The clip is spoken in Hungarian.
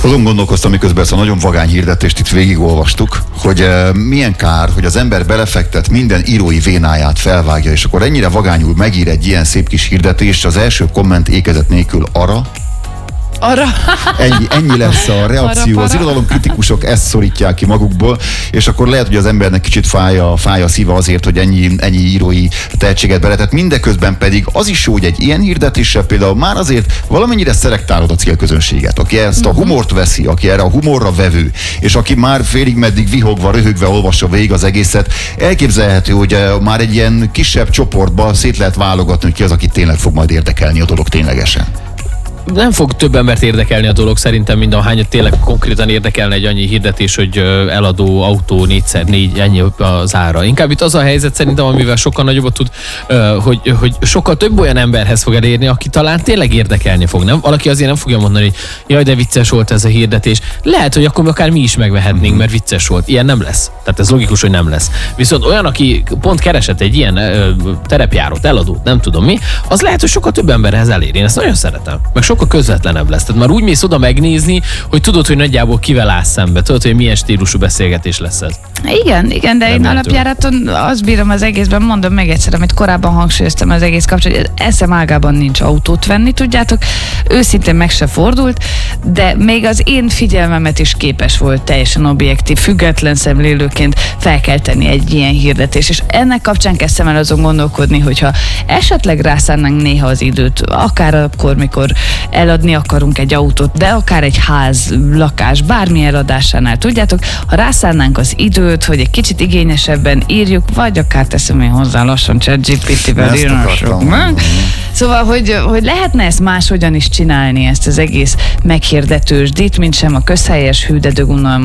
Azon gondolkoztam, miközben ezt a nagyon vagány hirdetést itt végigolvastuk, hogy milyen kár, hogy az ember belefektet minden írói vénáját felvágja, és akkor ennyire vagányul megír egy ilyen szép kis hirdetést, az első komment ékezet nélkül arra. Ennyi lesz a reakció. Az irodalomkritikusok ezt szorítják ki magukból, és akkor lehet, hogy az embernek kicsit fáj a szíve azért, hogy ennyi írói tehetséget beletett. Mindeközben pedig az is jó, hogy egy ilyen hirdetéssel például már azért valamennyire szelektálod a célközönséget, aki ezt a humort veszi, aki erre a humorra vevő, és aki már félig meddig vihogva, röhögve olvassa végig az egészet, elképzelhető, hogy már egy ilyen kisebb csoportba szét lehet válogatni, hogy ki az, aki tényleg fog majd érdekelni a dolog ténylegesen. Nem fog több embert érdekelni a dolog szerintem, mint ahányat tényleg konkrétan érdekelne egy annyi hirdetés, hogy eladó autó 4x4, ennyi az ára. Inkább itt az a helyzet szerintem, amivel sokkal nagyobbat tud, hogy sokkal több olyan emberhez fog elérni, aki talán tényleg érdekelni fog. Nem? Valaki azért nem fogja mondani, hogy jaj, de vicces volt ez a hirdetés. Lehet, hogy akkor akár mi is megvehetnénk, mert vicces volt. Ilyen nem lesz. Tehát ez logikus, hogy nem lesz. Viszont olyan, aki pont keresett egy ilyen terepjárót, eladót, nem tudom mi, az lehet, hogy sokkal több emberhez elér. Én ezt nagyon szeretem. Meg sokkal közvetlenebb lesz. Tehát már úgy mész oda megnézni, hogy tudod, hogy nagyjából kivel állsz szembe. Tudod, hogy milyen stílusú beszélgetés lesz ez. Igen, de én alapjáraton azt bírom az egészben, mondom még egyszer, amit korábban hangsúlyoztam az egész kapcsolatban, hogy eszem ágában nincs autót venni, tudjátok. Őszintén meg se fordult, de még az én figyelmemet is képes volt teljesen objektív, független szemlélőként felkelteni egy ilyen hirdetés. És ennek kapcsán kezdtem el azon gondolkodni, hogyha esetleg rászánnánk néha az időt, akár akkor, mikor eladni akarunk egy autót, de akár egy ház, lakás, bármi eladásánál, tudjátok, ha rászánnánk az időt, hogy egy kicsit igényesebben írjuk, vagy akár teszem én hozzá lassan ChatGPT-vel írnassuk meg. Szóval, hogy lehetne ezt máshogyan is csinálni, ezt az egész meghirdetősdit, mint sem a közhelyes hűdedögunalmas